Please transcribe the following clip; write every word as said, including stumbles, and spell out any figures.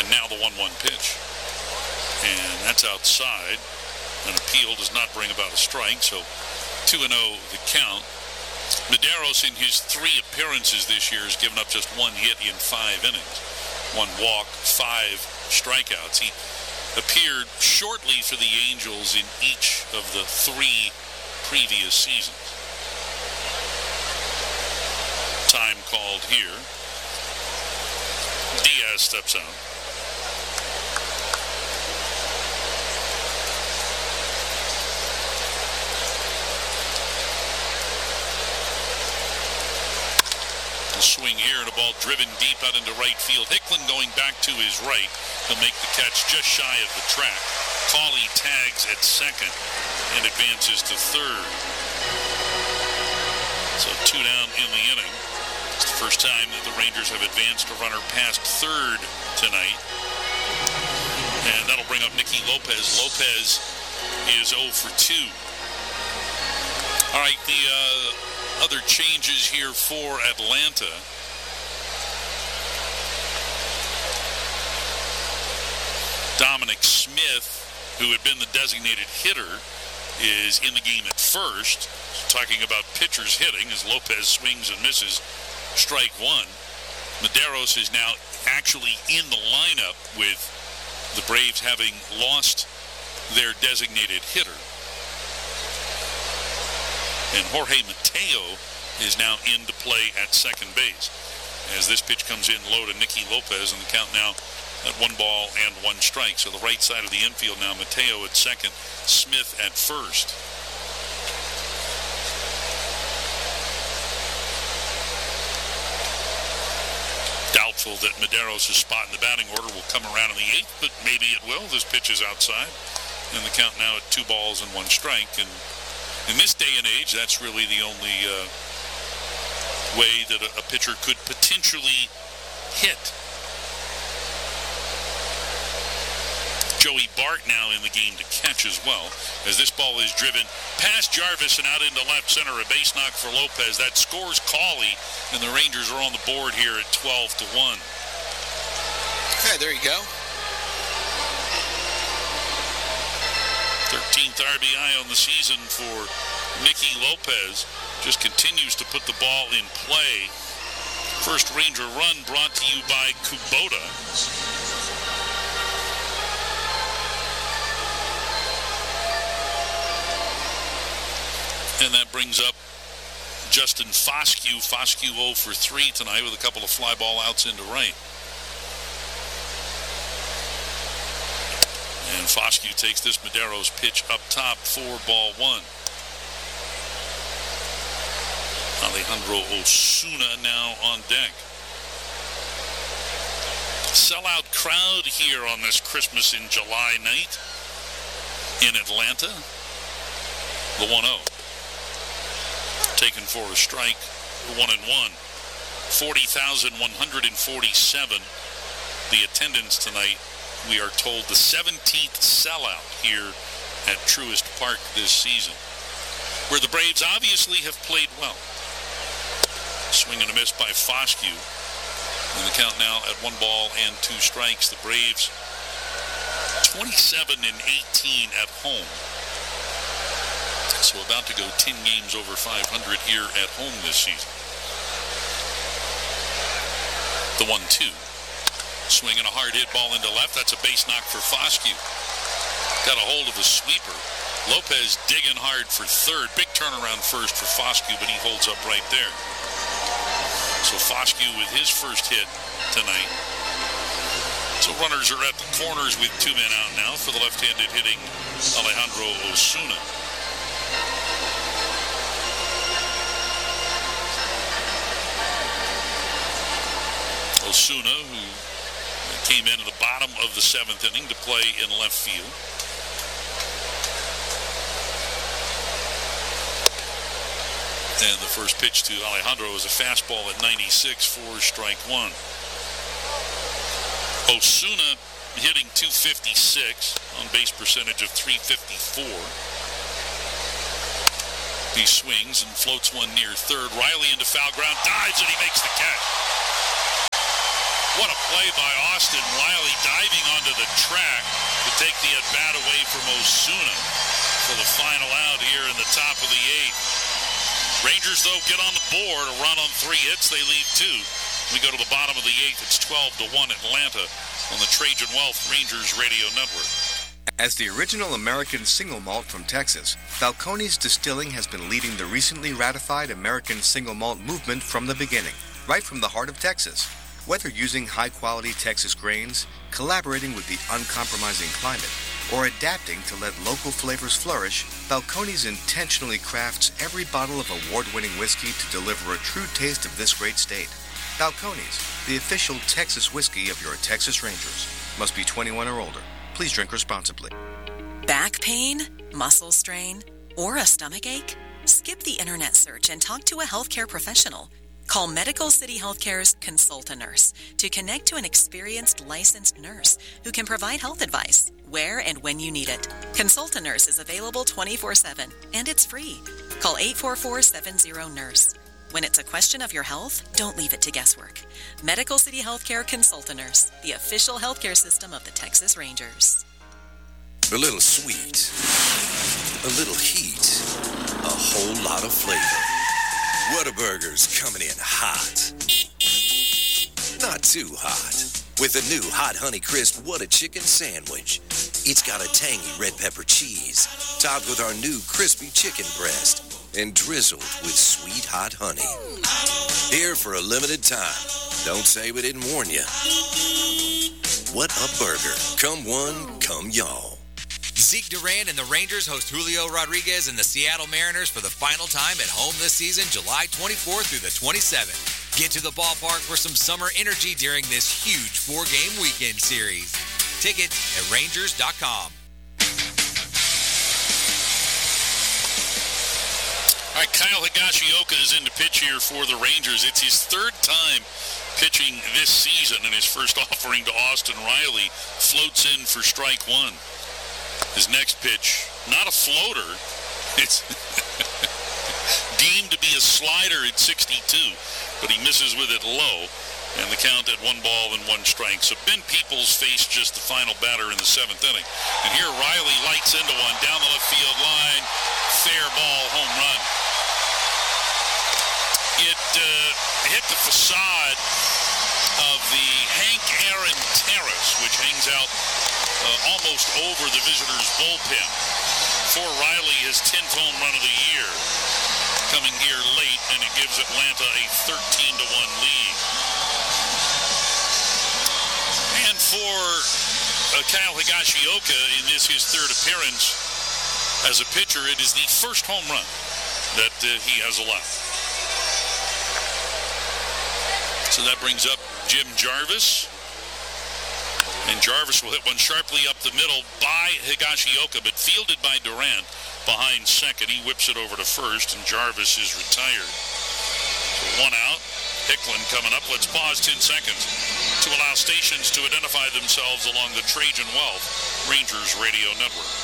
And now the one one pitch. And that's outside. An appeal does not bring about a strike, so two and oh the count. Medeiros, in his three appearances this year, has given up just one hit in five innings. One walk, five strikeouts. He appeared shortly for the Angels in each of the three previous seasons. Time called here. Diaz steps out. Swing here and a ball driven deep out into right field. Hicklin going back to his right. He'll make the catch just shy of the track. Cawley tags at second and advances to third. So two down in the inning. It's the first time that the Rangers have advanced a runner past third tonight. And that'll bring up Nicky Lopez. Lopez is oh for two. All right, the uh, other changes here for Atlanta. Dominic Smith, who had been the designated hitter, is in the game at first. Talking about pitchers hitting as Lopez swings and misses strike one. Medeiros is now actually in the lineup with the Braves having lost their designated hitter. And Jorge Mateo is now into play at second base. As this pitch comes in low to Nicky Lopez, and the count now at one ball and one strike. So the right side of the infield now, Mateo at second, Smith at first. Doubtful that Medeiros' spot in the batting order will come around in the eighth, but maybe it will. This pitch is outside. And the count now at two balls and one strike. And in this day and age, that's really the only uh, way that a, a pitcher could potentially hit. Joey Bart now in the game to catch as well, as this ball is driven past Jarvis and out into left center. A base knock for Lopez. That scores Cawley, and the Rangers are on the board here at twelve to one. Okay, there you go. thirteenth R B I on the season for Nicky Lopez. Just continues to put the ball in play. First Ranger run brought to you by Kubota. And that brings up Justin Foscue. Foscue oh for three tonight with a couple of fly ball outs into right. And Foscue takes this Medeiros pitch up top, four ball one. Alejandro Osuna now on deck. Sellout crowd here on this Christmas in July night in Atlanta. The one oh. Taken for a strike, one and one. forty thousand one hundred forty-seven. The attendance tonight, we are told, the seventeenth sellout here at Truist Park this season, where the Braves obviously have played well. Swing and a miss by Foscue. And the count now at one ball and two strikes. The Braves twenty-seven and eighteen at home. So about to go ten games over five hundred here at home this season. The one two. Swinging a hard hit ball into left. That's a base knock for Foscue. Got a hold of a sweeper. Lopez digging hard for third. Big turnaround first for Foscue, but he holds up right there. So Foscue with his first hit tonight. So runners are at the corners with two men out now for the left-handed hitting Alejandro Osuna. Osuna, who came in at the bottom of the seventh inning to play in left field. And the first pitch to Alejandro is a fastball at ninety-six for strike one. Osuna hitting two fifty-six, on base percentage of three fifty-four. He swings and floats one near third. Riley into foul ground, dives, and he makes the catch. What a play by Austin Riley, diving onto the track to take the at-bat away from Osuna for the final out here in the top of the eighth. Rangers, though, get on the board. A run on three hits. They lead two. We go to the bottom of the eighth. It's twelve to one Atlanta on the Trajan Wealth Rangers Radio Network. As the original American single malt from Texas, Balcones Distilling has been leading the recently ratified American single malt movement from the beginning, right from the heart of Texas. Whether using high-quality Texas grains, collaborating with the uncompromising climate, or adapting to let local flavors flourish, Balcones intentionally crafts every bottle of award-winning whiskey to deliver a true taste of this great state. Balcones, the official Texas whiskey of your Texas Rangers. Must be twenty-one or older. Please drink responsibly. Back pain, muscle strain, or a stomach ache? Skip the internet search and talk to a healthcare professional. Call Medical City Healthcare's Consult-A-Nurse to connect to an experienced licensed nurse who can provide health advice where and when you need it. Consult-A-Nurse is available twenty-four seven and it's free. Call eight four four, seven zero, nurse. When it's a question of your health, don't leave it to guesswork. Medical City Healthcare Consult-A-Nurse, the official healthcare system of the Texas Rangers. A little sweet, a little heat, a whole lot of flavor. Whataburger's coming in hot. Not too hot. With a new Hot Honey Crisp What a Chicken Sandwich. It's got a tangy red pepper cheese, topped with our new crispy chicken breast, and drizzled with sweet hot honey. Here for a limited time. Don't say we didn't warn you. What a burger. Come one, come y'all. Zeke Duran and the Rangers host Julio Rodriguez and the Seattle Mariners for the final time at home this season, July twenty-fourth through the twenty-seventh. Get to the ballpark for some summer energy during this huge four-game weekend series. Tickets at Rangers dot com. All right, Kyle Higashioka is in to pitch here for the Rangers. It's his third time pitching this season, and his first offering to Austin Riley floats in for strike one. His next pitch, not a floater. It's deemed to be a slider at sixty-two, but he misses with it low, and the count at one ball and one strike. So Ben Peoples faced just the final batter in the seventh inning. And here Riley lights into one down the left field line. Fair ball, home run. It uh, hit the facade of the Hank Aaron Terrace, which hangs out uh, almost over the visitors' bullpen. For Riley, his tenth home run of the year, coming here late, and it gives Atlanta a thirteen to one lead. And for uh, Kyle Higashioka, in this his third appearance as a pitcher, it is the first home run that uh, he has allowed. So that brings up Jim Jarvis. And Jarvis will hit one sharply up the middle by Higashioka, but fielded by Durant behind second. He whips it over to first, and Jarvis is retired. So one out. Hicklin coming up. Let's pause ten seconds to allow stations to identify themselves along the Trajan Wealth Rangers Radio Network.